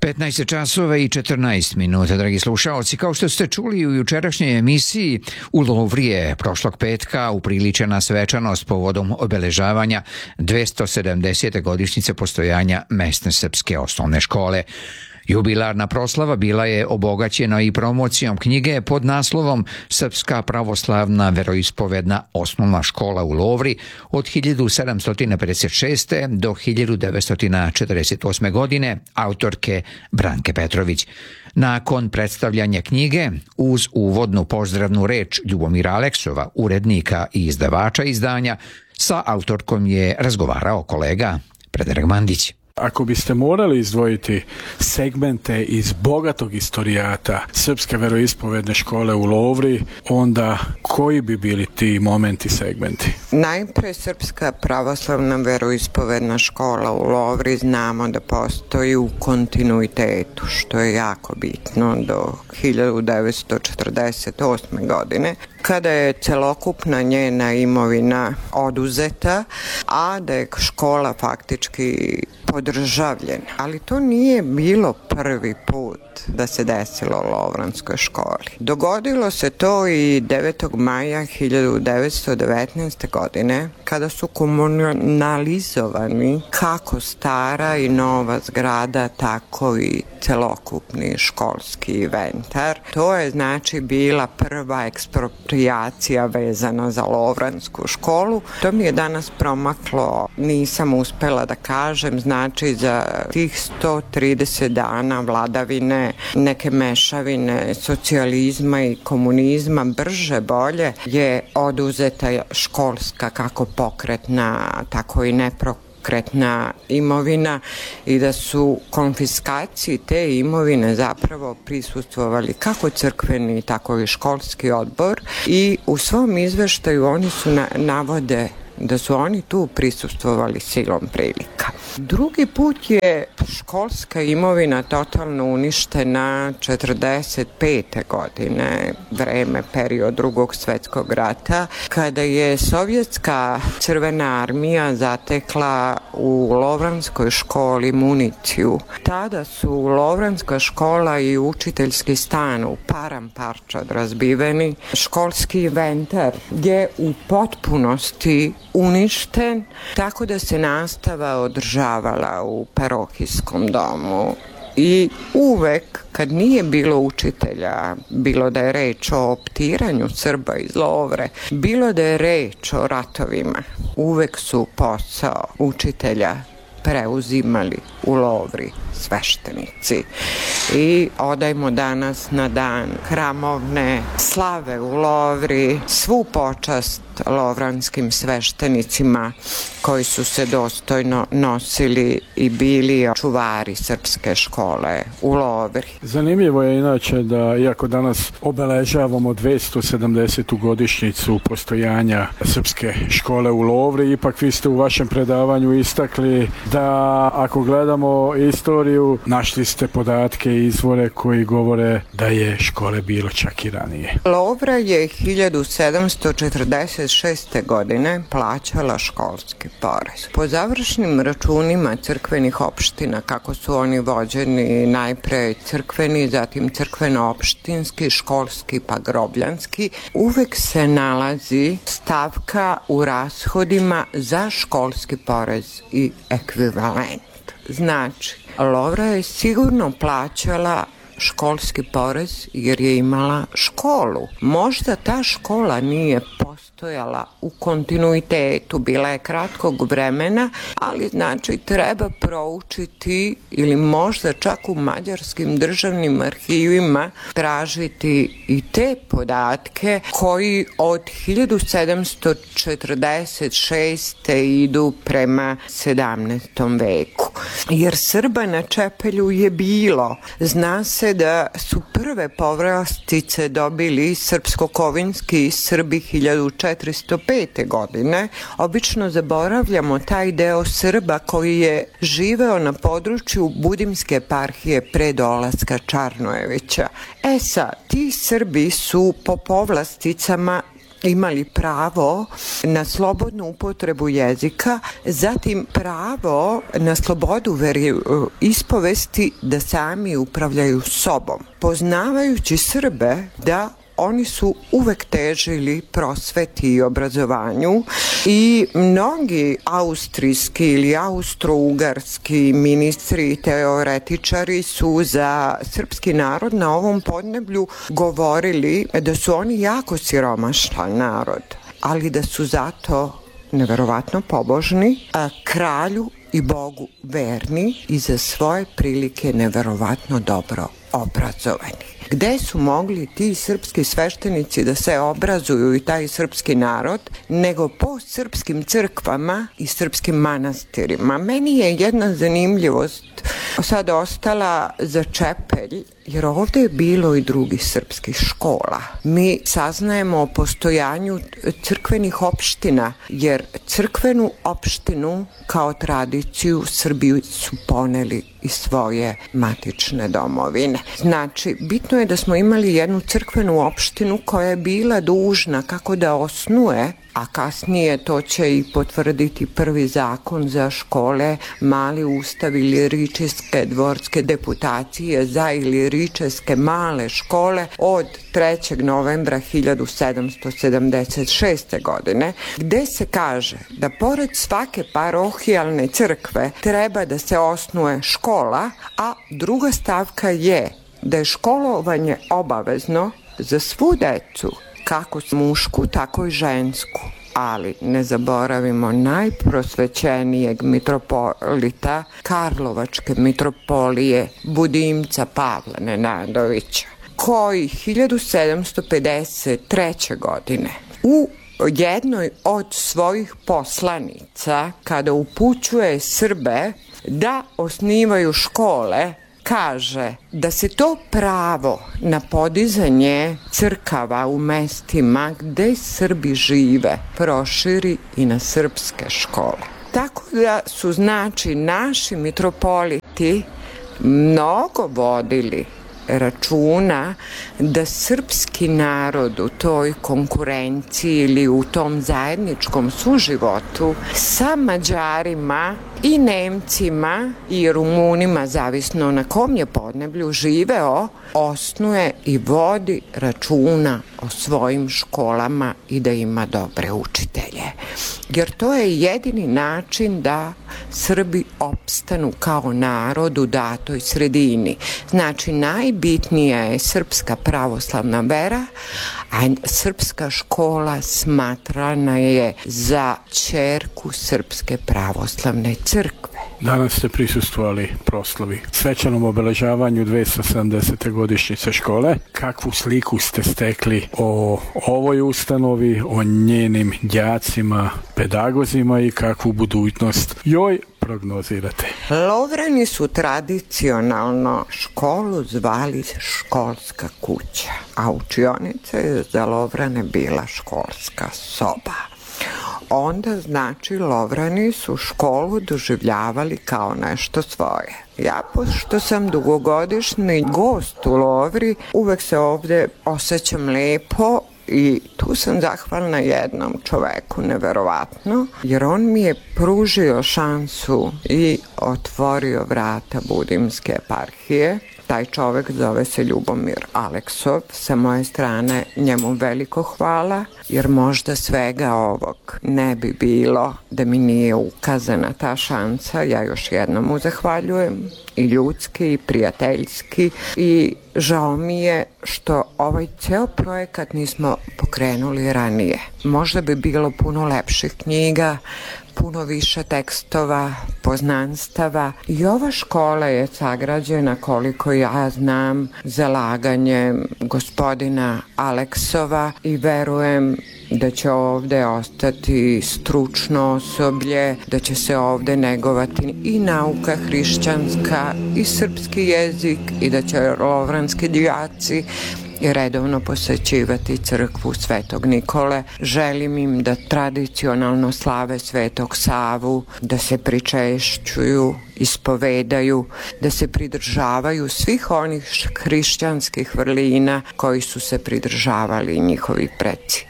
15 časova i 14 minuta, dragi slušaoci. Kao što ste čuli u jučerašnjoj emisiji, u Lovri je prošlog petka upriličena svečanost povodom obeležavanja 270. godišnjice postojanja mesne srpske osnovne škole. Jubilarna proslava bila je obogaćena i promocijom knjige pod naslovom Srpska pravoslavna veroispovedna osnovna škola u Lovri od 1756. do 1948. godine autorke Branke Petrović. Nakon predstavljanja knjige, uz uvodnu pozdravnu reč Ljubomira Aleksova, urednika i izdavača izdanja, sa autorkom je razgovarao kolega Predrag Mandić. Ako biste morali izdvojiti segmente iz bogatog istorijata Srpske veroispovedne škole u Lovri, onda koji bi bili ti momenti, segmenti? Najpre Srpska pravoslavna veroispovedna škola u Lovri znamo da postoji u kontinuitetu, što je jako bitno, do 1948. godine, kada je celokupna njena imovina oduzeta, a da je škola faktički podržavljena. Ali to nije bilo prvi put da se desilo u Lovranskoj školi. Dogodilo se to i 9. maja 1919. godine, kada su komunalizovani kako stara i nova zgrada, tako i celokupni školski inventar. To je znači bila prva eksproprijacija vezana za Lovransku školu. To mi je danas promaklo, nisam uspela da kažem, znači za tih 130 dana vladavine, neke mešavine socijalizma i komunizma, brže bolje je oduzeta školska kako pokretna, tako i nepokretna imovina i da su konfiskaciji te imovine zapravo prisustvovali kako crkveni, tako i školski odbor i u svom izveštaju oni su navode da su oni tu prisustvovali silom prilika. Drugi put je školska imovina totalno uništena 45. godine, vreme, period Drugog svjetskog rata, kada je Sovjetska crvena armija zatekla u Lovranskoj školi municiju. Tada su Lovranska škola i učiteljski stan u param parčad razbiveni. Školski inventar je u potpunosti uništen, tako da se nastava održavala u parohijskom domu. I uvek, kad nije bilo učitelja, bilo da je reč o optiranju Srba iz Lovre, bilo da je reč o ratovima, uvek su posao učitelja preuzimali u Lovri sveštenici. I odajmo danas na dan hramovne slave u Lovri svu počast lovranskim sveštenicima koji su se dostojno nosili i bili čuvari srpske škole u Lovri. Zanimljivo je inače da, iako danas obeležavamo 270. godišnjicu postojanja Srpske škole u Lovri, ipak vi ste u vašem predavanju istakli da ako gledamo istoriju, našli ste podatke i izvore koji govore da je škole bilo čak i ranije. Lovra je 1746. godine plaćala školski porez. Po završnim računima crkvenih opština, kako su oni vođeni, najpre crkveni, zatim crkveno-opštinski, školski pa grobljanski, uvek se nalazi stavka u rashodima za školski porez i ekvivalent. Znači, Lovra je sigurno plaćala školski porez jer je imala školu. Možda ta škola nije postojala u kontinuitetu, bila je kratkog vremena, ali znači treba proučiti ili možda čak u mađarskim državnim arhivima tražiti i te podatke koji od 1746. idu prema 17. veku. Jer Srba na Čepelju je bilo. Zna se da su prve povlastice dobili srpsko-kovinski Srbi 1405. godine. Obično zaboravljamo taj deo Srba koji je živeo na području Budimske eparhije pre dolaska Čarnojevića. Sad, ti Srbi su po povlasticama imali pravo na slobodnu upotrebu jezika, zatim pravo na slobodu ispovesti da sami upravljaju sobom. Poznavajući Srbe da oni su uvek težili prosveti i obrazovanju i mnogi austrijski ili austro-ugarski ministri i teoretičari su za srpski narod na ovom podneblju govorili da su oni jako siromašan narod, ali da su zato neverovatno pobožni, a kralju i Bogu verni i za svoje prilike neverovatno dobro obrazovani. Gde su mogli ti srpski sveštenici da se obrazuju i taj srpski narod, nego po srpskim crkvama i srpskim manastirima. Meni je jedna zanimljivost sad ostala za Čepelj, jer ovde je bilo i drugih srpskih škola. Mi saznajemo o postojanju crkvenih opština, jer crkvenu opštinu kao tradiciju Srbi su poneli iz svoje matične domovine. Znači, bitno je da smo imali jednu crkvenu opštinu koja je bila dužna kako da osnuje, a kasnije to će i potvrditi prvi zakon za škole, mali ustav iliričeske dvorske deputacije za iliričeske male škole od 3. novembra 1776. godine, gde se kaže da pored svake parohijalne crkve treba da se osnuje škola, a druga stavka je da je školovanje obavezno za svu decu, kako mušku, tako i žensku. Ali ne zaboravimo najprosvećenijeg mitropolita Karlovačke mitropolije Budimca Pavla Nenadovića, koji 1753. godine u jednoj od svojih poslanica, kada upućuje Srbe da osnivaju škole, kaže da se to pravo na podizanje crkava u mestima gde Srbi žive proširi i na srpske škole. Tako da su, znači, naši mitropoliti mnogo vodili računa da srpski narod u toj konkurenciji ili u tom zajedničkom suživotu sa Mađarima i Nemcima i Rumunima, zavisno na kom je podneblju živeo, osnuje i vodi računa o svojim školama i da ima dobre učitelje. Jer to je jedini način da Srbi opstanu kao narod u datoj sredini. Znači, najbitnija je srpska pravoslavna vera, a srpska škola smatrana je za ćerku Srpske pravoslavne crkve. Danas ste prisustvovali proslavi svečanom obeležavanju 270. godišnjice škole. Kakvu sliku ste stekli o ovoj ustanovi, o njenim đacima, pedagozima i kakvu budućnost joj prognozirate? Lovrani su tradicionalno školu zvali školska kuća, a učionica je za Lovrane bila školska soba. Onda, znači, Lovrani su školu doživljavali kao nešto svoje. Ja, pošto sam dugogodišnji gost u Lovri, uvek se ovde osjećam lepo i tu sam zahvalna jednom čoveku neverovatno, jer on mi je pružio šansu i otvorio vrata Budimske eparhije. Taj čovek zove se Ljubomir Aleksov. Sa moje strane njemu veliko hvala, jer možda svega ovog ne bi bilo da mi nije ukazana ta šansa. Ja još jednom mu zahvaljujem, i ljudski i prijateljski, i žao mi je što ovaj ceo projekat nismo pokrenuli ranije. Možda bi bilo puno lepših knjiga, puno više tekstova, poznanstava, i ova škola je sagrađena, koliko ja znam, zalaganjem gospodina Aleksova, i verujem da će ovde ostati stručno osoblje, da će se ovde negovati i nauka hrišćanska i srpski jezik, i da će lovranski đaci redovno posećivati crkvu Svetog Nikole. Želim im da tradicionalno slave Svetog Savu, da se pričešćuju, ispovedaju, da se pridržavaju svih onih hrišćanskih vrlina koji su se pridržavali njihovi preci.